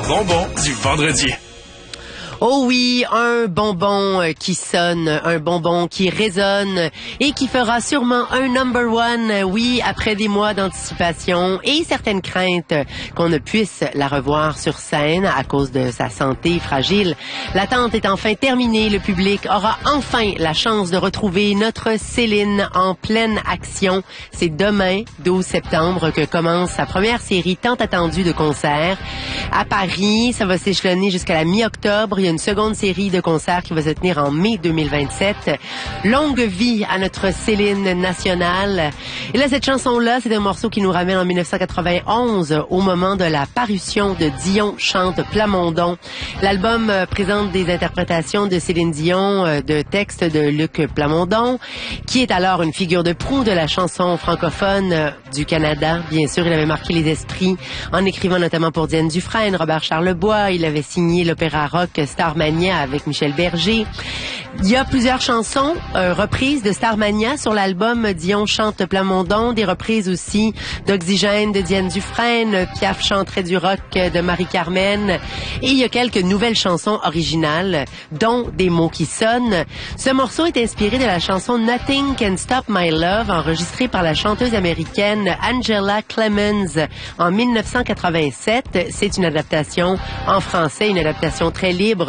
bonbon du vendredi. Oh oui, un bonbon qui sonne, un bonbon qui résonne et qui fera sûrement un number one, oui, après des mois d'anticipation et certaines craintes qu'on ne puisse la revoir sur scène à cause de sa santé fragile. L'attente est enfin terminée, le public aura enfin la chance de retrouver notre Céline en pleine action. C'est demain, 12 septembre, que commence sa première série tant attendue de concerts. À Paris, ça va s'échelonner jusqu'à la mi-octobre. Il y a une seconde série de concerts qui va se tenir en mai 2027. Longue vie à notre Céline nationale. Et là, cette chanson-là, c'est un morceau qui nous ramène en 1991, au moment de la parution de Dion chante Plamondon. L'album présente des interprétations de Céline Dion, de textes de Luc Plamondon, qui est alors une figure de proue de la chanson francophone du Canada. Bien sûr, il avait marqué les esprits en écrivant notamment pour Diane Dufresne, Robert Charlebois. Il avait signé l'opéra rock Starmania avec Michel Berger. Il y a plusieurs chansons reprises de Starmania sur l'album Dion chante Plamondon, des reprises aussi d'Oxygène de Diane Dufresne, Piaf chanterait du rock de Marie-Carmen, et il y a quelques nouvelles chansons originales, dont des mots qui sonnent. Ce morceau est inspiré de la chanson Nothing Can Stop My Love, enregistrée par la chanteuse américaine Angela Clemens en 1987. C'est une adaptation en français, une adaptation très libre